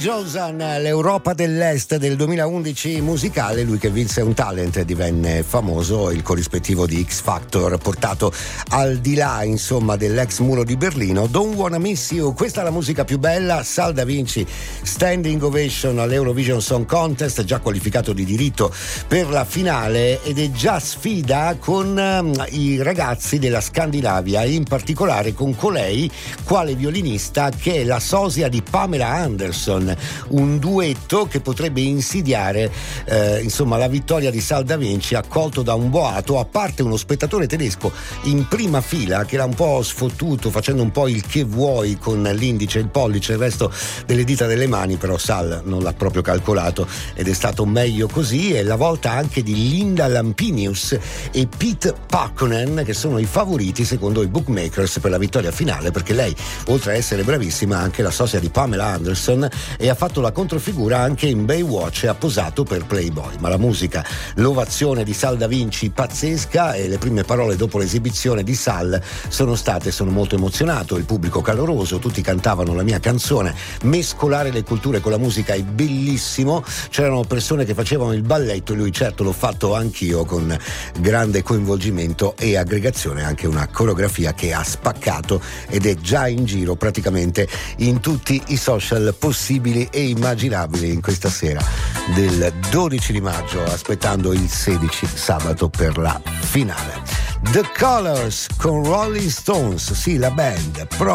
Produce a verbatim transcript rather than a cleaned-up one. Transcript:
Johnson, l'Europa dell'Est del duemilaundici musicale, lui che vinse un talent e divenne famoso, il corrispettivo di X Factor, portato al di là insomma dell'ex muro di Berlino. Don't Wanna Miss You, questa è la musica più bella. Sal Da Vinci, standing ovation all'Eurovision Song Contest, già qualificato di diritto per la finale ed è già sfida con um, i ragazzi della Scandinavia, in particolare con colei quale violinista che è la sosia di Pamela Anderson, un duetto che potrebbe insidiare eh, insomma la vittoria di Sal Da Vinci, accolto da un boato, a parte uno spettatore tedesco in prima fila che era un po' sfottuto facendo un po' il che vuoi con l'indice, il pollice, il resto delle dita delle mani, però Sal non l'ha proprio calcolato ed è stato meglio così. È la volta anche di Linda Lampinius e Pete Pakkonen, che sono i favoriti secondo i bookmakers per la vittoria finale, perché lei, oltre a essere bravissima, è anche la sosia di Pamela Anderson e ha fatto la controfigura anche in Baywatch e ha posato per Playboy. Ma la musica, l'ovazione di Sal Da Vinci pazzesca, e le prime parole dopo l'esibizione di Sal sono state: sono molto emozionato, il pubblico caloroso, tutti cantavano la mia canzone, mescolare le culture con la musica è bellissimo, c'erano persone che facevano il balletto e lui certo l'ho fatto anch'io con grande coinvolgimento e aggregazione, anche una coreografia che ha spaccato ed è già in giro praticamente in tutti i social possibili e immaginabili in questa sera del dodici di maggio, aspettando il sedici sabato per la finale. The Colors con Rolling Stones, sì, la band.